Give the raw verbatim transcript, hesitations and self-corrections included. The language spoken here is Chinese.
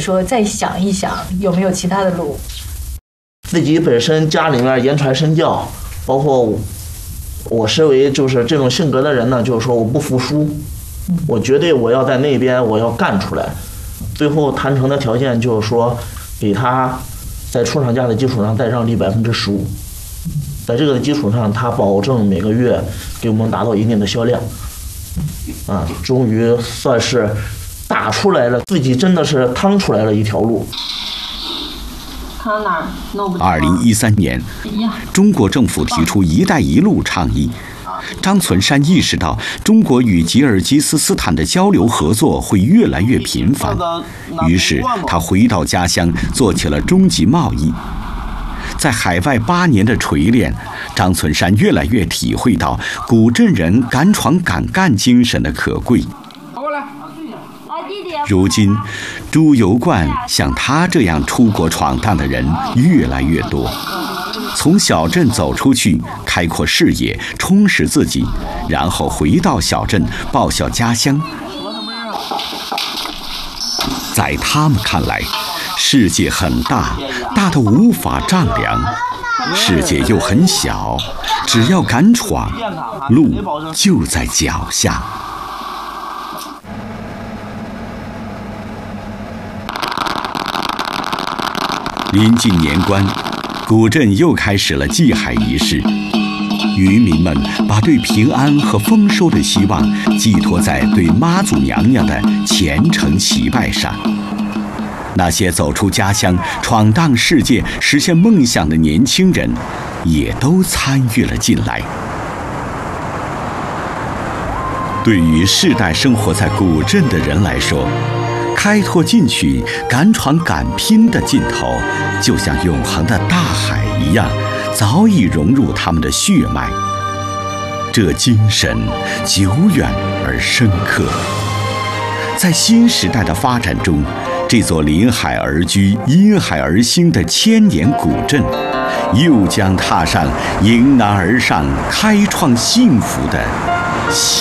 说再想一想有没有其他的路？ 自己本身家里面言传身教，包括我，我身为就是这种性格的人呢，就是说我不服输，我绝对我要在那边我要干出来。最后谈成的条件就是说，给他在出厂价的基础上再让利百分之十五，在这个基础上，他保证每个月给我们达到一定的销量。啊，终于算是打出来了，自己真的是趟出来了一条路。 二零一三年，中国政府提出“一带一路”倡议，张存山意识到中国与吉尔吉斯斯坦的交流合作会越来越频繁，于是他回到家乡做起了中吉贸易。在海外八年的锤炼，张存山越来越体会到古镇人敢闯敢干精神的可贵。如今，猪油罐像他这样出国闯荡的人越来越多。从小镇走出去，开阔视野，充实自己，然后回到小镇，报效家乡。在他们看来，世界很大，大得无法丈量；世界又很小，只要敢闯，路就在脚下。临近年关，古镇又开始了祭海仪式。渔民们把对平安和丰收的希望寄托在对妈祖娘娘的虔诚祈拜上。那些走出家乡、闯荡世界、实现梦想的年轻人，也都参与了进来。对于世代生活在古镇的人来说，开拓进取、敢闯敢拼的劲头，就像永恒的大海一样，早已融入他们的血脉。这精神久远而深刻。在新时代的发展中，这座临海而居、因海而兴的千年古镇，又将踏上迎难而上、开创幸福的